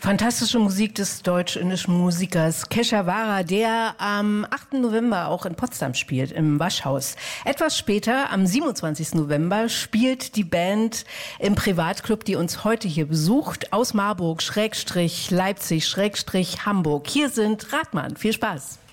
Fantastische Musik des deutsch-indischen Musikers Keshavara, der am 8. November auch in Potsdam spielt, im Waschhaus. Etwas später, am 27. November, spielt die Band im Privatclub, die uns heute hier besucht, aus Marburg, Leipzig, Hamburg. Hier sind Rathmann. Viel Spaß.